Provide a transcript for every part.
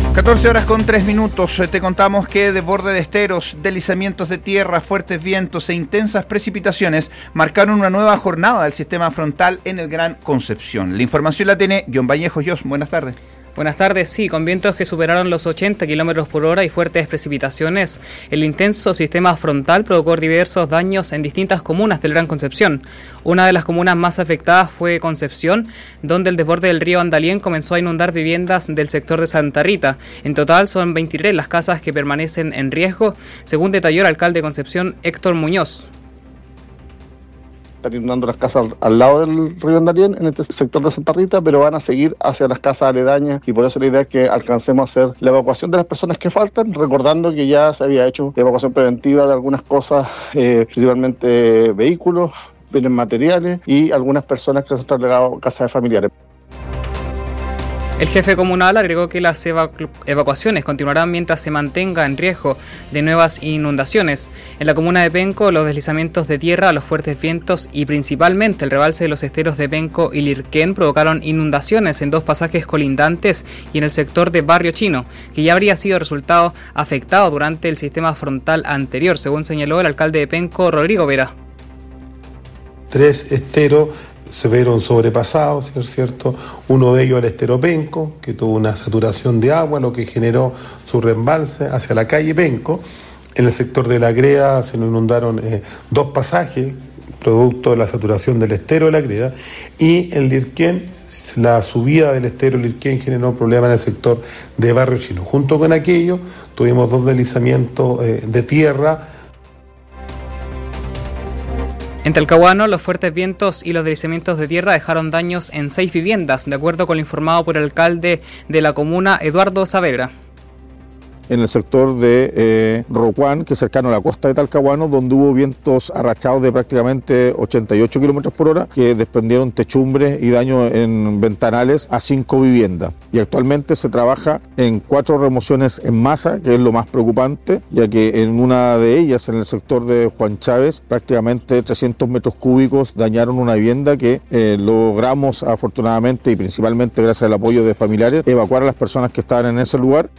14:03. Te contamos que desborde de esteros, deslizamientos de tierra, fuertes vientos e intensas precipitaciones marcaron una nueva jornada del sistema frontal en el Gran Concepción. La información la tiene John Vallejo. John, buenas tardes. Buenas tardes, sí, con vientos que superaron los 80 km por hora y fuertes precipitaciones, el intenso sistema frontal provocó diversos daños en distintas comunas del Gran Concepción. Una de las comunas más afectadas fue Concepción, donde el desborde del río Andalién comenzó a inundar viviendas del sector de Santa Rita. En total son 23 las casas que permanecen en riesgo, según detalló el alcalde de Concepción, Héctor Muñoz. Están inundando las casas al lado del río Andalién, en este sector de Santa Rita, pero van a seguir hacia las casas aledañas y por eso la idea es que alcancemos a hacer la evacuación de las personas que faltan, recordando que ya se había hecho evacuación preventiva de algunas cosas, principalmente vehículos, bienes materiales y algunas personas que se han trasladado a casas de familiares. El jefe comunal agregó que las evacuaciones continuarán mientras se mantenga en riesgo de nuevas inundaciones. En la comuna de Penco, los deslizamientos de tierra, los fuertes vientos y principalmente el rebalse de los esteros de Penco y Lirquén provocaron inundaciones en dos pasajes colindantes y en el sector de Barrio Chino, que ya habría sido resultado afectado durante el sistema frontal anterior, según señaló el alcalde de Penco, Rodrigo Vera. 3 esteros se vieron sobrepasados, ¿es cierto? Uno de ellos el estero Penco, que tuvo una saturación de agua, lo que generó su reembalse hacia la calle Penco. En el sector de la Greda se nos inundaron 2 pasajes, producto de la saturación del estero de la Greda, y en Lirquén, la subida del estero Lirquén generó problemas en el sector de Barrio Chino. Junto con aquello, tuvimos 2 deslizamientos de tierra. En Talcahuano, los fuertes vientos y los deslizamientos de tierra dejaron daños en 6 viviendas, de acuerdo con lo informado por el alcalde de la comuna, Eduardo Saavedra. En el sector de Rocuán, que es cercano a la costa de Talcahuano, donde hubo vientos arrachados de prácticamente 88 km por hora, que desprendieron techumbres y daños en ventanales a 5 viviendas. Y actualmente se trabaja en 4 remociones en masa, que es lo más preocupante, ya que en una de ellas, en el sector de Juan Chávez, prácticamente 300 metros cúbicos dañaron una vivienda que logramos afortunadamente y principalmente gracias al apoyo de familiares evacuar a las personas que estaban en ese lugar.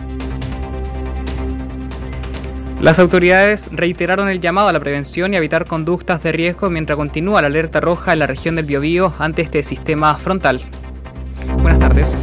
Las autoridades reiteraron el llamado a la prevención y a evitar conductas de riesgo mientras continúa la alerta roja en la región del Biobío ante este sistema frontal. Buenas tardes.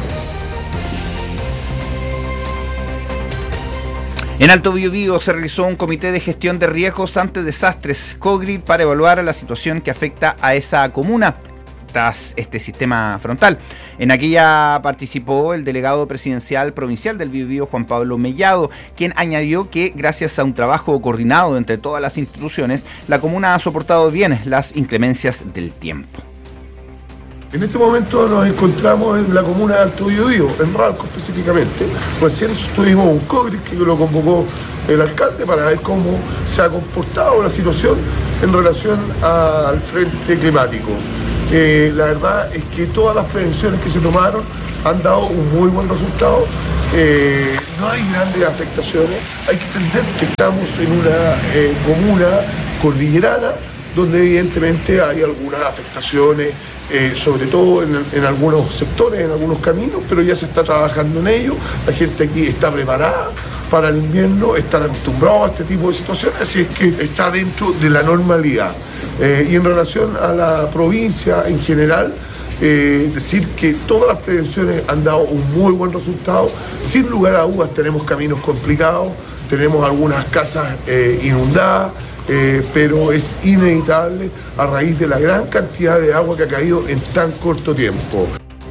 En Alto Biobío se realizó un comité de gestión de riesgos ante desastres, COGRID, para evaluar la situación que afecta a esa comuna tras este sistema frontal. En aquella participó el delegado presidencial provincial del Biobío, Juan Pablo Mellado, quien añadió que gracias a un trabajo coordinado entre todas las instituciones, la comuna ha soportado bien las inclemencias del tiempo. En este momento nos encontramos en la comuna de Alto Biobío, en Ralco específicamente. Recién tuvimos un COGRID que lo convocó el alcalde para ver cómo se ha comportado la situación en relación al frente climático. La verdad es que todas las prevenciones que se tomaron han dado un muy buen resultado. No hay grandes afectaciones. Hay que entender que estamos en una comuna cordillerana donde evidentemente hay algunas afectaciones, sobre todo en algunos sectores, en algunos caminos, pero ya se está trabajando en ello. La gente aquí está preparada para el invierno, están acostumbrados a este tipo de situaciones, así es que está dentro de la normalidad. Y en relación a la provincia en general, decir que todas las prevenciones han dado un muy buen resultado. Sin lugar a dudas tenemos caminos complicados, tenemos algunas casas inundadas, pero es inevitable a raíz de la gran cantidad de agua que ha caído en tan corto tiempo.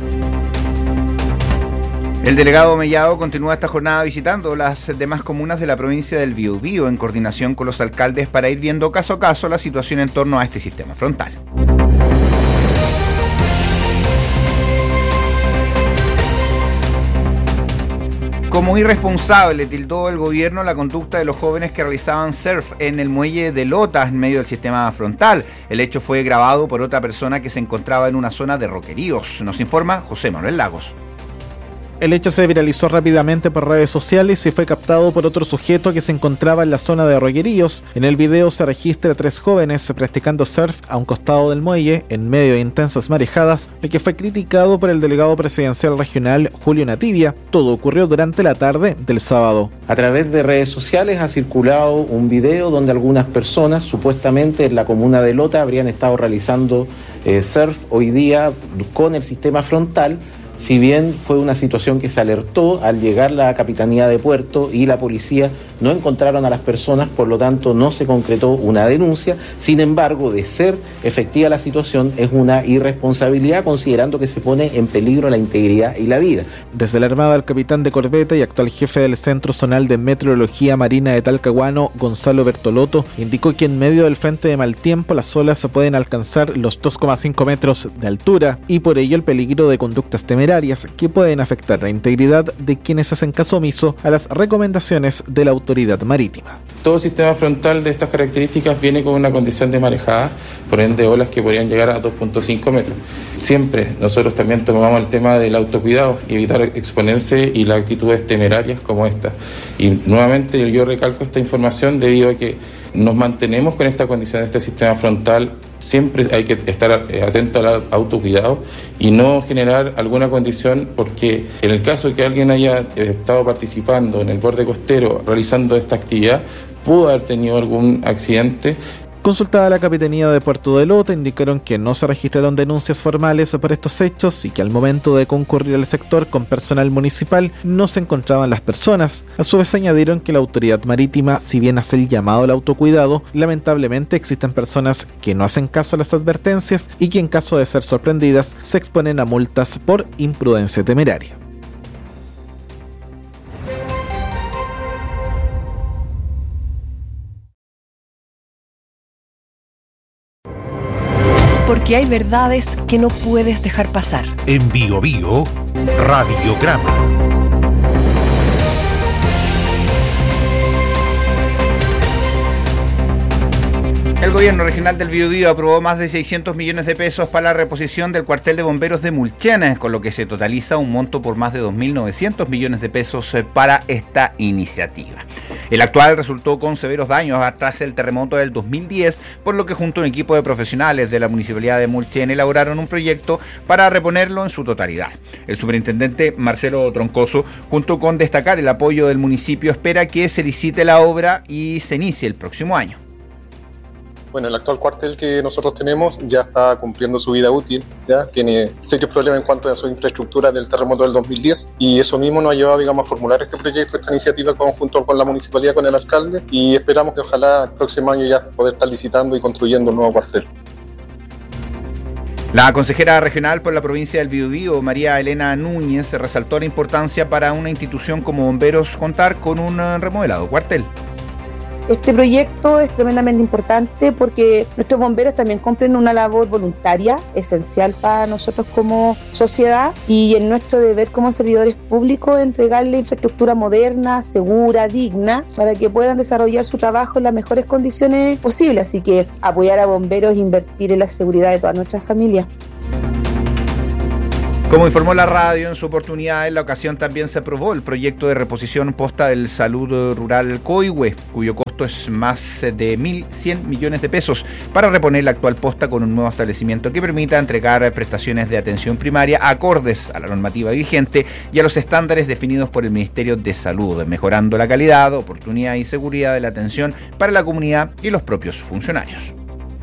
El delegado Mellado continúa esta jornada visitando las demás comunas de la provincia del Biobío en coordinación con los alcaldes para ir viendo caso a caso la situación en torno a este sistema frontal. Como irresponsable tildó el gobierno la conducta de los jóvenes que realizaban surf en el muelle de Lota en medio del sistema frontal. El hecho fue grabado por otra persona que se encontraba en una zona de roqueríos. Nos informa José Manuel Lagos. El hecho se viralizó rápidamente por redes sociales y fue captado por otro sujeto que se encontraba en la zona de Arroyeríos. En el video se registra a 3 jóvenes practicando surf a un costado del muelle en medio de intensas marejadas, lo que fue criticado por el delegado presidencial regional Julio Nativia. Todo ocurrió durante la tarde del sábado. A través de redes sociales ha circulado un video donde algunas personas, supuestamente en la comuna de Lota, habrían estado realizando surf hoy día con el sistema frontal. Si bien fue una situación que se alertó, al llegar la Capitanía de Puerto y la policía no encontraron a las personas, por lo tanto no se concretó una denuncia. Sin embargo, de ser efectiva la situación, es una irresponsabilidad considerando que se pone en peligro la integridad y la vida. Desde la Armada, el capitán de corbeta y actual jefe del Centro Zonal de Meteorología Marina de Talcahuano, Gonzalo Bertolotto, indicó que en medio del frente de mal tiempo las olas se pueden alcanzar los 2,5 metros de altura y por ello el peligro de conductas temerarias que pueden afectar la integridad de quienes hacen caso omiso a las recomendaciones de la autoridad marítima. Todo sistema frontal de estas características viene con una condición de marejada, por ende olas que podrían llegar a 2,5 metros. Siempre nosotros también tomamos el tema del autocuidado y evitar exponerse y las actitudes temerarias como esta. Y nuevamente yo recalco esta información debido a que nos mantenemos con esta condición de este sistema frontal. Siempre hay que estar atento al autocuidado y no generar alguna condición, porque en el caso de que alguien haya estado participando en el borde costero realizando esta actividad, pudo haber tenido algún accidente. Consultada la Capitanía de Puerto de Lota, indicaron que no se registraron denuncias formales por estos hechos y que al momento de concurrir al sector con personal municipal no se encontraban las personas. A su vez añadieron que la autoridad marítima, si bien hace el llamado al autocuidado, lamentablemente existen personas que no hacen caso a las advertencias y que en caso de ser sorprendidas se exponen a multas por imprudencia temeraria. Porque hay verdades que no puedes dejar pasar. En Bio Bio, Radiograma. El gobierno regional del Biobío aprobó más de 600 millones de pesos para la reposición del cuartel de bomberos de Mulchen, con lo que se totaliza un monto por más de 2.900 millones de pesos para esta iniciativa. El actual resultó con severos daños tras el terremoto del 2010, por lo que junto a un equipo de profesionales de la Municipalidad de Mulchen elaboraron un proyecto para reponerlo en su totalidad. El superintendente Marcelo Troncoso, junto con destacar el apoyo del municipio, espera que se licite la obra y se inicie el próximo año. Bueno, el actual cuartel que nosotros tenemos ya está cumpliendo su vida útil, ya tiene serios problemas en cuanto a su infraestructura del terremoto del 2010 y eso mismo nos ha llevado, digamos, a formular este proyecto, esta iniciativa conjunto con la municipalidad, con el alcalde, y esperamos que ojalá el próximo año ya poder estar licitando y construyendo un nuevo cuartel. La consejera regional por la provincia del Biobío, María Elena Núñez, resaltó la importancia para una institución como Bomberos contar con un remodelado cuartel. Este proyecto es tremendamente importante porque nuestros bomberos también cumplen una labor voluntaria esencial para nosotros como sociedad y en nuestro deber como servidores públicos entregarle infraestructura moderna, segura, digna para que puedan desarrollar su trabajo en las mejores condiciones posibles. Así que apoyar a bomberos e invertir en la seguridad de todas nuestras familias. Como informó la radio en su oportunidad, en la ocasión también se aprobó el proyecto de reposición posta del Salud Rural Coihue, cuyo costo es más de 1.100 millones de pesos, para reponer la actual posta con un nuevo establecimiento que permita entregar prestaciones de atención primaria acordes a la normativa vigente y a los estándares definidos por el Ministerio de Salud, mejorando la calidad, oportunidad y seguridad de la atención para la comunidad y los propios funcionarios.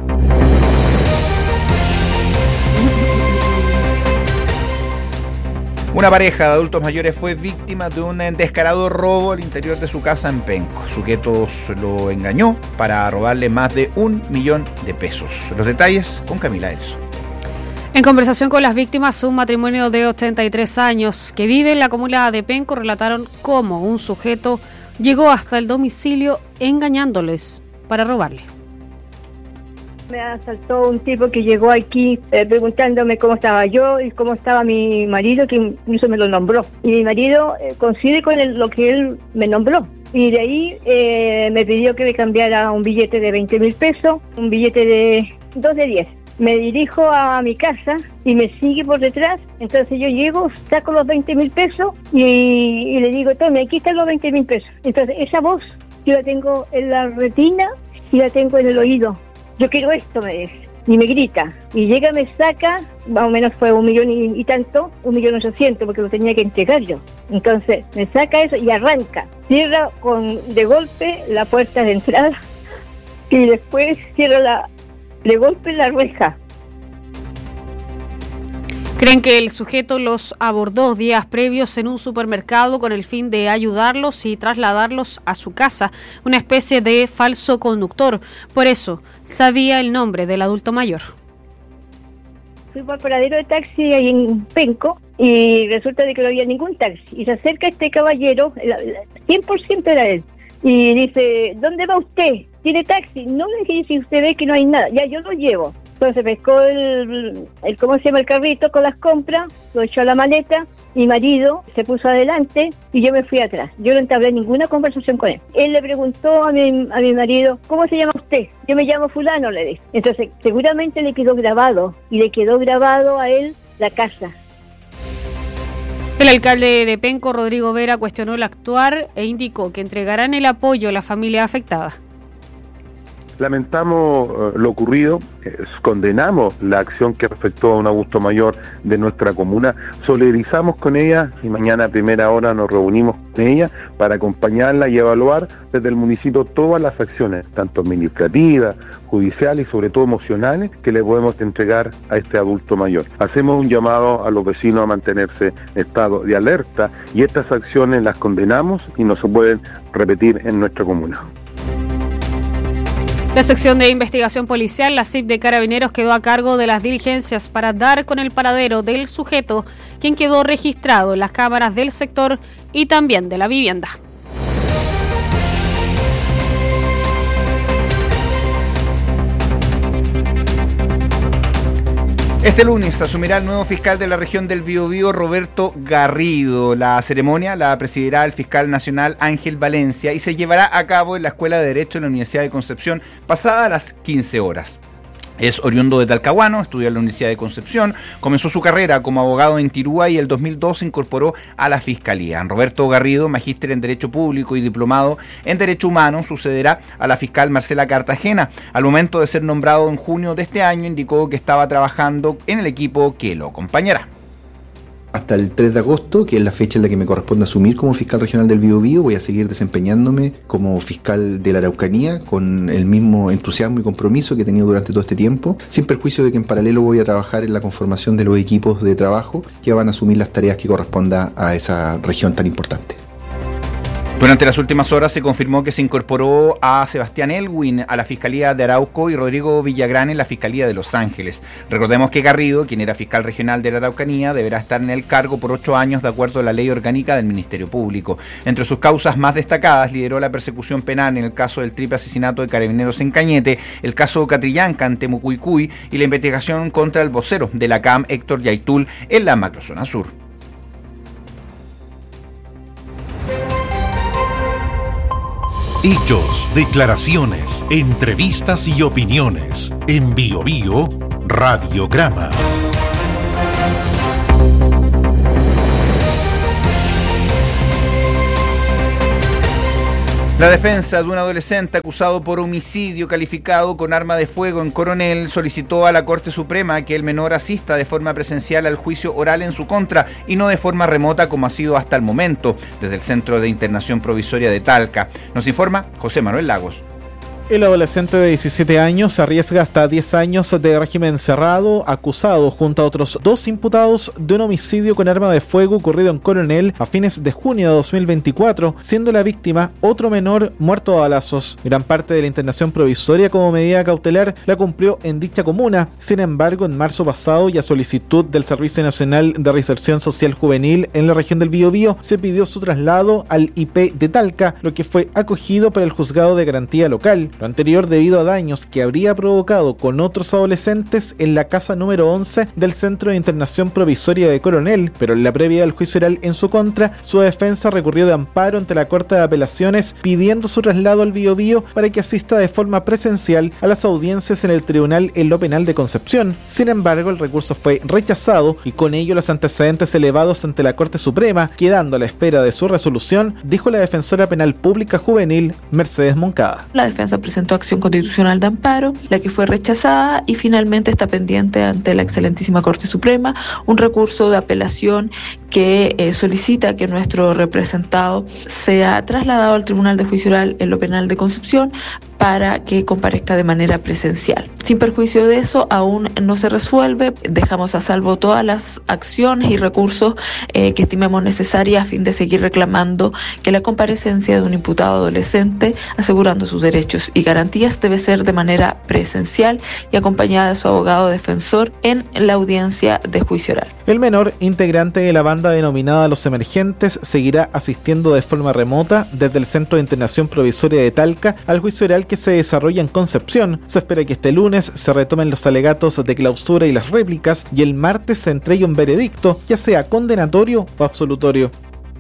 Una pareja de adultos mayores fue víctima de un descarado robo al interior de su casa en Penco. Sujetos lo engañó para robarle más de 1 millón de pesos. Los detalles con Camila Elso. En conversación con las víctimas, un matrimonio de 83 años que vive en la comuna de Penco relataron cómo un sujeto llegó hasta el domicilio engañándoles para robarle. Me asaltó un tipo que llegó aquí preguntándome cómo estaba yo y cómo estaba mi marido, que incluso me lo nombró. Y mi marido coincide con lo que él me nombró. Y de ahí me pidió que me cambiara un billete de 20.000 pesos, un billete de 2 de 10. me dirijo a mi casa y me sigue por detrás. Entonces yo llego, saco los 20.000 pesos y le digo, tome, aquí están los 20.000 pesos. Entonces esa voz yo la tengo en la retina y la tengo en el oído. Yo quiero esto, me dice. Y me grita. Y llega, me saca, más o menos fue 1 millón y tanto, 1.800.000, porque lo tenía que entregar yo. Entonces me saca eso y arranca. Cierra de golpe la puerta de entrada y después cierra de golpe la reja. Creen que el sujeto los abordó días previos en un supermercado con el fin de ayudarlos y trasladarlos a su casa, una especie de falso conductor. Por eso, sabía el nombre del adulto mayor. Fui por el paradero de taxi ahí en Penco y resulta de que no había ningún taxi. Y se acerca este caballero, 100% era él, y dice, ¿dónde va usted? ¿Tiene taxi? No, le dije, si usted ve que no hay nada, ya yo lo llevo. Entonces pescó el ¿cómo se llama? El carrito con las compras, lo echó a la maleta, mi marido se puso adelante y yo me fui atrás. Yo no entablé ninguna conversación con él. Él le preguntó a mi marido, ¿cómo se llama usted? Yo me llamo fulano, le dije. Entonces seguramente le quedó grabado y le quedó grabado a él la casa. El alcalde de Penco, Rodrigo Vera, cuestionó el actuar e indicó que entregarán el apoyo a la familia afectada. Lamentamos lo ocurrido, condenamos la acción que afectó a un adulto mayor de nuestra comuna, solidarizamos con ella y mañana a primera hora nos reunimos con ella para acompañarla y evaluar desde el municipio todas las acciones, tanto administrativas, judiciales y sobre todo emocionales, que le podemos entregar a este adulto mayor. Hacemos un llamado a los vecinos a mantenerse en estado de alerta y estas acciones las condenamos y no se pueden repetir en nuestra comuna. La sección de investigación policial, la CIP de Carabineros, quedó a cargo de las diligencias para dar con el paradero del sujeto, quien quedó registrado en las cámaras del sector y también de la vivienda. Este lunes asumirá el nuevo fiscal de la región del Biobío, Roberto Garrido. La ceremonia la presidirá el fiscal nacional Ángel Valencia y se llevará a cabo en la Escuela de Derecho de la Universidad de Concepción pasada las 15 horas. Es oriundo de Talcahuano, estudió en la Universidad de Concepción, comenzó su carrera como abogado en Tirúa y el 2002 se incorporó a la Fiscalía. Roberto Garrido, magíster en Derecho Público y diplomado en Derecho Humano, sucederá a la fiscal Marcela Cartagena. Al momento de ser nombrado en junio de este año, indicó que estaba trabajando en el equipo que lo acompañará. Hasta el 3 de agosto, que es la fecha en la que me corresponde asumir como fiscal regional del Biobío, voy a seguir desempeñándome como fiscal de la Araucanía con el mismo entusiasmo y compromiso que he tenido durante todo este tiempo, sin perjuicio de que en paralelo voy a trabajar en la conformación de los equipos de trabajo que van a asumir las tareas que corresponda a esa región tan importante. Durante las últimas horas se confirmó que se incorporó a Sebastián Elwin a la Fiscalía de Arauco y Rodrigo Villagrán en la Fiscalía de Los Ángeles. Recordemos que Garrido, quien era fiscal regional de la Araucanía, deberá estar en el cargo por 8 años de acuerdo a la ley orgánica del Ministerio Público. Entre sus causas más destacadas, lideró la persecución penal en el caso del triple asesinato de Carabineros en Cañete, el caso Catrillanca en Temucuicui y la investigación contra el vocero de la CAM, Héctor Yaitul, en la macrozona sur. Hechos, declaraciones, entrevistas y opiniones. En Biobío, Radiograma. La defensa de un adolescente acusado por homicidio calificado con arma de fuego en Coronel solicitó a la Corte Suprema que el menor asista de forma presencial al juicio oral en su contra y no de forma remota como ha sido hasta el momento, desde el Centro de Internación Provisoria de Talca. Nos informa José Manuel Lagos. El adolescente de 17 años arriesga hasta 10 años de régimen cerrado, acusado junto a otros 2 imputados de un homicidio con arma de fuego ocurrido en Coronel a fines de junio de 2024, siendo la víctima otro menor muerto a balazos. Gran parte de la internación provisoria como medida cautelar la cumplió en dicha comuna. Sin embargo, en marzo pasado y a solicitud del Servicio Nacional de Reinserción Social Juvenil en la región del Biobío, se pidió su traslado al IP de Talca, lo que fue acogido por el juzgado de garantía local. Lo anterior debido a daños que habría provocado con otros adolescentes en la casa número 11 del Centro de Internación Provisoria de Coronel, pero en la previa del juicio oral en su contra, su defensa recurrió de amparo ante la Corte de Apelaciones pidiendo su traslado al Biobío para que asista de forma presencial a las audiencias en el tribunal en lo penal de Concepción. Sin embargo, el recurso fue rechazado y con ello los antecedentes elevados ante la Corte Suprema, quedando a la espera de su resolución, dijo la defensora penal pública juvenil Mercedes Moncada. La defensa presentó acción constitucional de amparo, la que fue rechazada, y finalmente está pendiente ante la excelentísima Corte Suprema un recurso de apelación que solicita que nuestro representado sea trasladado al Tribunal de Juicio Oral en lo penal de Concepción para que comparezca de manera presencial. Sin perjuicio de eso, aún no se resuelve. Dejamos a salvo todas las acciones y recursos que estimemos necesarias a fin de seguir reclamando que la comparecencia de un imputado adolescente, asegurando sus derechos y garantías, debe ser de manera presencial y acompañada de su abogado defensor en la audiencia de juicio oral. El menor, integrante de la banda denominada Los Emergentes, seguirá asistiendo de forma remota desde el Centro de Internación Provisoria de Talca al juicio oral que se desarrolla en Concepción. Se espera que este lunes se retomen los alegatos de clausura y las réplicas y el martes se entregue un veredicto, ya sea condenatorio o absolutorio.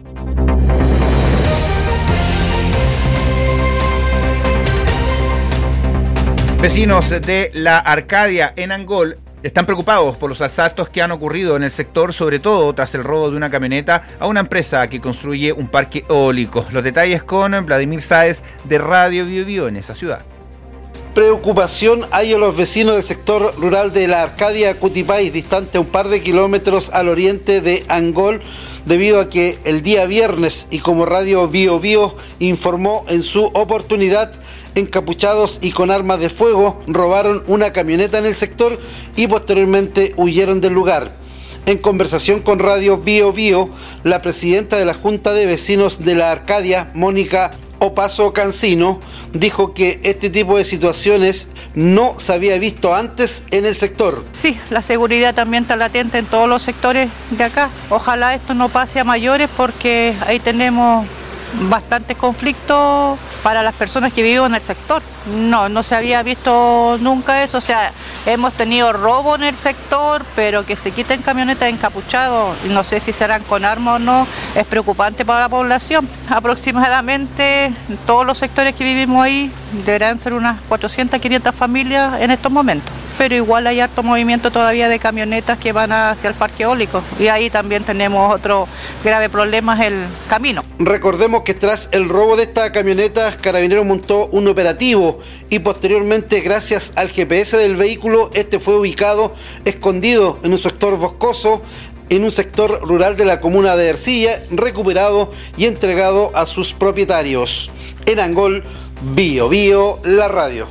Vecinos de La Arcadia en Angol están preocupados por los asaltos que han ocurrido en el sector, sobre todo tras el robo de una camioneta a una empresa que construye un parque eólico. Los detalles con Vladimir Sáez de Radio Biobío en esa ciudad. Preocupación hay en los vecinos del sector rural de La Arcadia, Cutipay, distante a un par de kilómetros al oriente de Angol, debido a que el día viernes, y como Radio Biobío informó en su oportunidad, encapuchados y con armas de fuego robaron una camioneta en el sector y posteriormente huyeron del lugar. En conversación con Radio Biobío, la presidenta de la Junta de Vecinos de La Arcadia, Mónica Opaso Cancino, dijo que este tipo de situaciones no se había visto antes en el sector. Sí, la seguridad también está latente en todos los sectores de acá. Ojalá esto no pase a mayores porque ahí tenemos bastantes conflictos para las personas que viven en el sector. No se había visto nunca eso, o sea, hemos tenido robo en el sector, pero que se quiten camionetas encapuchados, no sé si serán con armas o no, es preocupante para la población. Aproximadamente todos los sectores que vivimos ahí deberán ser unas 400, 500 familias en estos momentos. Pero igual hay harto movimiento todavía de camionetas que van hacia el parque eólico y ahí también tenemos otro grave problema, es el camino. Recordemos que tras el robo de esta camioneta, Carabineros montó un operativo y posteriormente, gracias al GPS del vehículo, este fue ubicado escondido en un sector boscoso, en un sector rural de la comuna de Ercilla, recuperado y entregado a sus propietarios. En Angol, Biobío, la radio.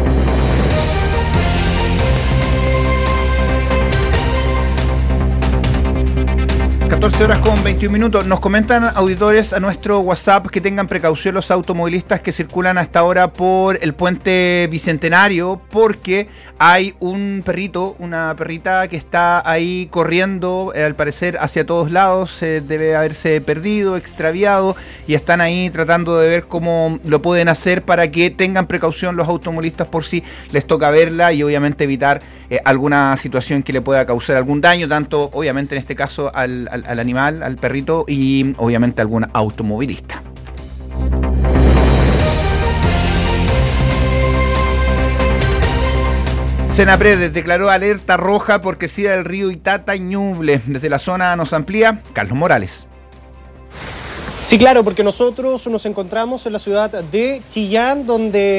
14 horas con 21 minutos. Nos comentan auditores a nuestro WhatsApp que tengan precaución los automovilistas que circulan hasta ahora por el puente Bicentenario, porque hay un perrito, una perrita que está ahí corriendo, al parecer hacia todos lados, debe haberse perdido, extraviado, y están ahí tratando de ver cómo lo pueden hacer para que tengan precaución los automovilistas por si les toca verla y obviamente evitar alguna situación que le pueda causar algún daño, tanto obviamente en este caso al animal, al perrito, y obviamente a algún automovilista. Senapred declaró alerta roja por crecida del río Itata y Ñuble. Desde la zona nos amplía Carlos Morales. Sí, claro, porque nosotros nos encontramos en la ciudad de Chillán, donde